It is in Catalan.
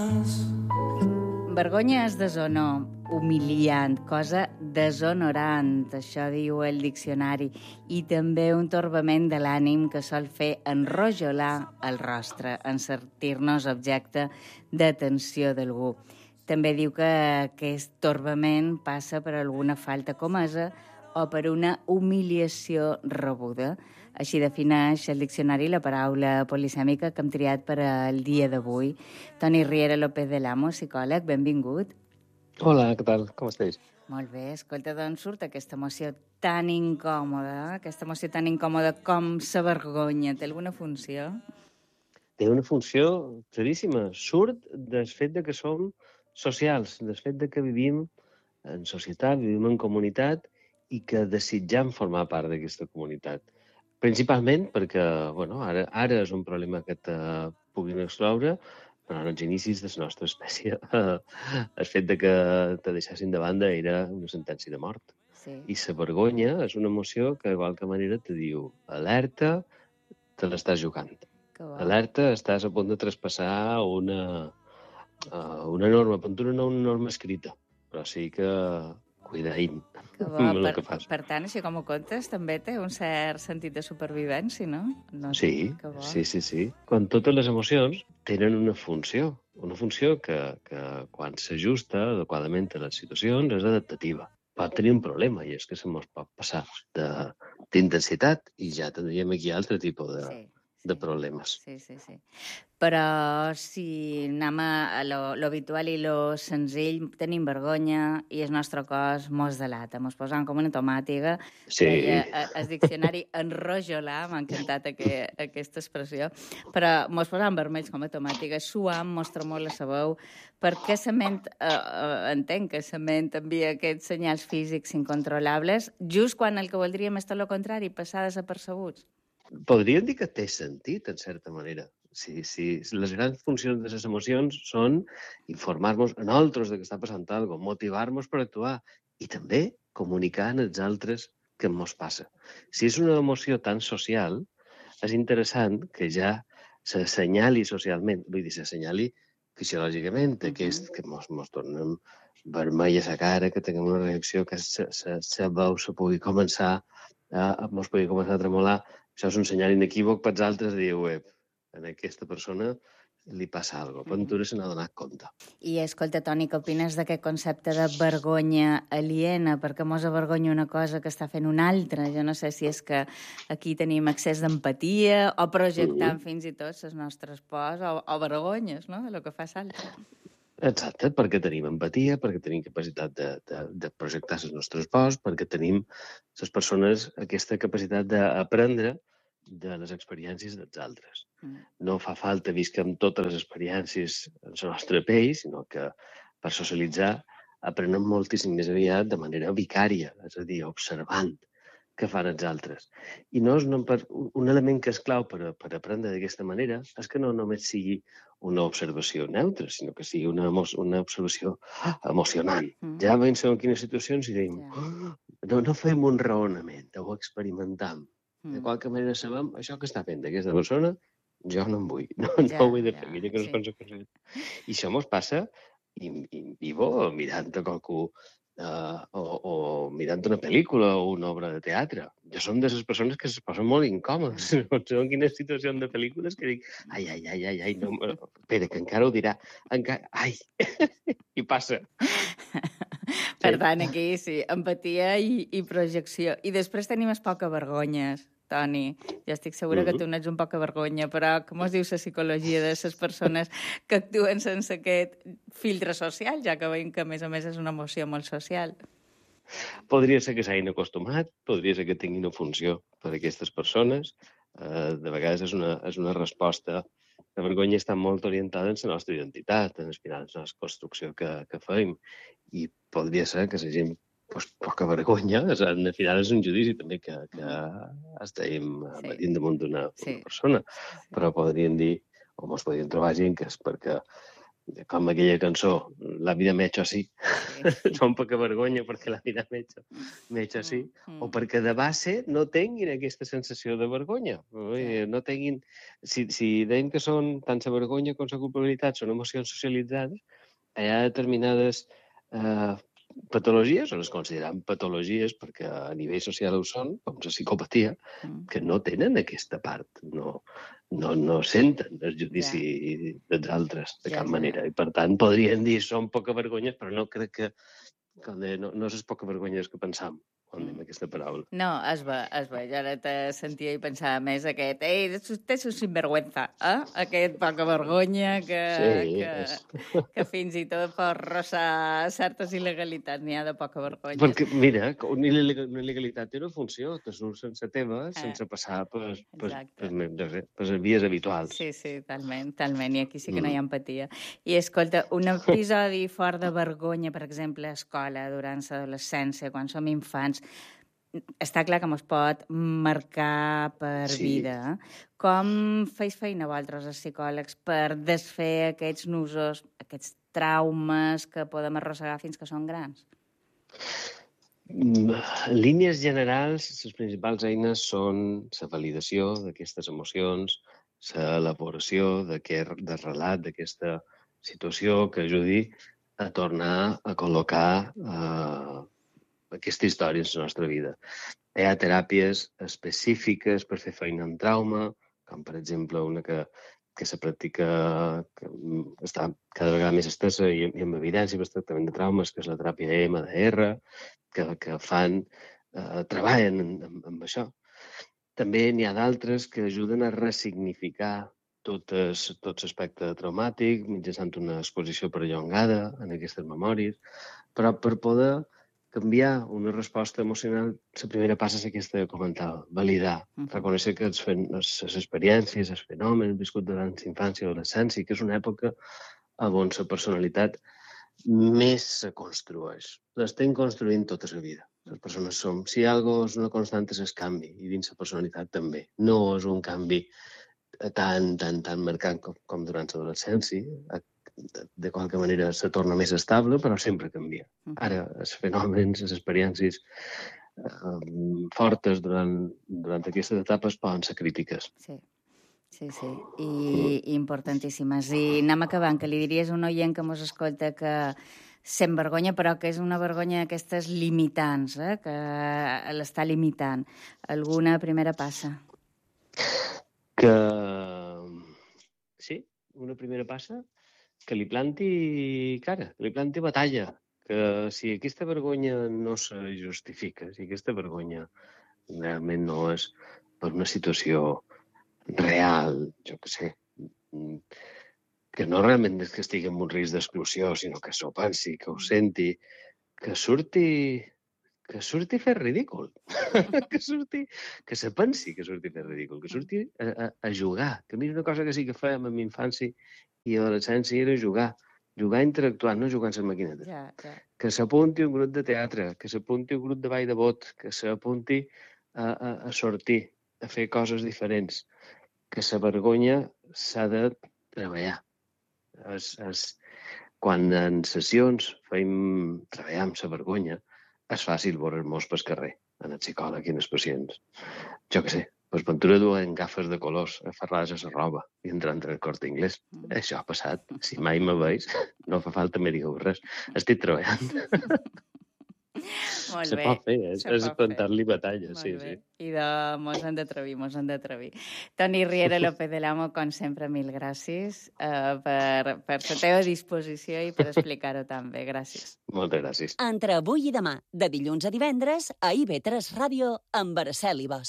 Vergonya és deshonor, humiliant, cosa deshonorant, això diu el diccionari, i també un torbament de l'ànim que sol fer enrojolar el rostre, en sentir-nos objecte d'atenció d'algú. També diu que aquest torbament passa per alguna falta comesa o per una humiliació rebuda. Així defineix el diccionari la paraula polisèmica que hem triat per al dia d'avui. Toni Riera López de l'Amo, psicòleg, benvingut. Hola, què tal? Com estàs? Molt bé, escolta, d'on surt aquesta emoció tan incòmoda, com la vergonya? Té alguna funció? Té una funció claríssima. Surt del fet de que som socials, del fet de que vivim en societat, vivim en comunitat i que desitjam formar part d'aquesta comunitat. Principalment perquè, ara és un problema que te puguin excloure, però en els inicis de la nostra espècie el fet de que te deixessin de banda era una sentència de mort. Sí. I la vergonya és una emoció que de qualque manera te diu alerta, te l'estàs jugant. Alerta, estàs a punt de traspassar una norma, però no una norma escrita, però sí que cuidaïm amb el que fas. Per tant, així com ho contes, també té un cert sentit de supervivència, no? Sí. Quan totes les emocions tenen una funció que quan s'ajusta adequadament a les situacions és adaptativa. Pot tenir un problema, i és que se mos pot passar d'intensitat i ja tindríem aquí altre tipus de problemes. Sí. Però si anem a lo habitual i lo senzill, tenim vergonya i el nostre cos mos delata, mos posam com una tomàtiga. Sí. El diccionari enrojolar, m'ha encantat aquesta expressió, però mos posam vermells com a tomàtiga, suam, mos tremola la veu, perquè la ment, entenc que la ment envia aquests senyals físics incontrolables, just quan el que voldríem és tot el contrari, passar desapercebuts. Podríem dir que té sentit, en certa manera. Sí, les grans funcions de les emocions són informar-nos a nosaltres de que està passant alguna cosa, motivar-nos per actuar i també comunicar als altres què ens passa. Si és una emoció tan social, és interessant que ja s'assenyali socialment, vull dir, s'assenyali fisiològicament, que ens tornem vermella a la cara, que tinguem una reacció, que la veu se pugui començar a tremolar. Això és un senyal inequívoc per als altres de dir, a aquesta persona li passa alguna cosa, però tu se n'ha donat compte. I escolta, Toni, què opines d'aquest concepte de vergonya aliena? Perquè mos avergonya una cosa que està fent una altra. Jo no sé si és que aquí tenim excés d'empatia o projectant fins i tot les nostres pors o vergonyes, no?, de lo que fa l'altre. Exacte, perquè tenim empatia, perquè tenim capacitat de projectar les nostres pors, perquè tenim les persones aquesta capacitat d'aprendre de les experiències dels altres. No fa falta visquem totes les experiències en la nostra pell, sinó que per socialitzar aprenem moltíssim més aviat de manera vicària, és a dir, observant què fan els altres. I un element que és clau per aprendre d'aquesta manera és que no només sigui una observació neutra, sinó que sigui una observació emocionant. Ja veiem en quines situacions i diem, no fem un raonament, ho experimentam. De qualque manera sabem, això que està fent aquesta persona, jo no en vull, no ho he de fer, mira que no és conseqüència. I això mos passa i mirant a qualcú o mirant una pel·lícula o una obra de teatre. Jo som de les persones que es posen molt incòmodes. Són quines situacions de pel·lícules que dic, ai, no, espera, que encara ho dirà. Ai, i passa. Per tant, aquí sí, empatia i projecció. I després tenim les poca vergonyes, Toni. Jo estic segura que tu n'ets un poca vergonya, però com es diu la psicologia de les persones que actuen sense aquest filtre social, ja que veiem que, a més és una emoció molt social? Podria ser que s'hagin acostumat, podria ser que tinguin una funció per a aquestes persones. De vegades és una resposta. La vergonya està molt orientada en la nostra identitat, en la construcció que fem. I podria ser que la gent poca vergonya, al final és un judici també que estem emetint damunt d'una persona, però podríem dir, o ens podríem trobar gent que és perquè com aquella cançó, La vida m'ha hecho así. Sí. Són poca vergonya perquè la vida m'ha hecho así. O perquè de base no tinguin aquesta sensació de vergonya. No tinguin... Si deim que són tant la vergonya com la culpabilitat són emocions socialitzades, hi ha determinades patologies, o les considerem patologies perquè a nivell social ho són, com la psicopatia, que no tenen aquesta part, no senten el judici dels altres de cap manera. I per tant podrien dir són poca vergonyes, però no crec que no és poca vergonyes que pensam quan diem aquesta paraula. No, es ve. Jo ara te sentia i pensava més aquest, és un sinvergüenza, aquest poca vergonya que fins i tot pot rossar certes il·legalitats, n'hi ha de poca vergonya. Perquè, mira, una il·legalitat té una funció, te surt sense teva, sense passar per vies habituals. Sí, talment, i aquí sí que no hi ha empatia. I escolta, un episodi fort de vergonya, per exemple, a escola, durant l'adolescència, quan som infants, està clar que mos pot marcar per vida. Com feis feina vosaltres, els psicòlegs, per desfer aquests nusos, aquests traumes que podem arrossegar fins que són grans? En línies generals, les principals eines són la validació d'aquestes emocions, l'elaboració d'aquest relat, d'aquesta situació que ajudi a tornar a col·locar aquesta història en la nostra vida. Hi ha teràpies específiques per fer feina amb trauma, com per exemple una que se practica, que està cada vegada més estesa i amb evidència per tractament de traumes, que és la teràpia EMDR, que treballen amb això. També n'hi ha d'altres que ajuden a ressignificar tot l'aspecte traumàtic mitjançant una exposició perllongada en aquestes memòries, però per poder canviar una resposta emocional, la primera passa és aquesta que comentava, validar, reconèixer que les experiències, els fenòmens viscut durant la infància i l'adolescència, que és una època on la personalitat més se construeix. L'estem construint tota la vida. Les persones som. Si alguna cosa és una constant és el canvi, i dins la personalitat també. No és un canvi tan marcant com durant l'adolescència. De qualque manera se torna més estable, però sempre canvia. Ara, els fenòmens, les experiències fortes durant aquestes etapes poden ser crítiques. Sí, i importantíssimes. I anem acabant, que li diries a un oient que mos escolta que sent vergonya, però que és una vergonya d'aquestes limitants, que l'està limitant. Alguna primera passa? Sí, una primera passa que li planti cara, que li planti batalla, que si aquesta vergonya no se justifica, si aquesta vergonya realment no és per una situació real, jo què sé, que no realment és que estigui en un risc d'exclusió, sinó que s'ho pensi, que ho senti, que surti a fer ridícul, que se pensi que surti a fer ridícul, que surti a jugar, que mira una cosa que sí que fèiem en infància i adolescència era jugar interactuant, no jugar amb les maquinetes. Que s'apunti un grup de teatre, que s'apunti un grup de ball de bot, que s'apunti a sortir, a fer coses diferents, que la vergonya s'ha de treballar. Quan en sessions treballar amb la vergonya, és fàcil veure els pel carrer, en el psicòleg i en els pacients. Jo què sé, per ventura duen gafes de colors aferrades a la roba i entrant en el Corte Inglés. Això ha passat. Si mai me veus, no fa falta me digueu res. Estic treballant. Molt se bé. Pot fer, és plantar-li batalla. Sí. I mos hem d'atrevir. Toni Riera López del Amo, com sempre, mil gràcies per la teva disposició i per explicar-ho tan bé. Gràcies. Moltes gràcies. Entre avui i demà, de dilluns a divendres, a IB3 Ràdio, amb Araceli Bosch.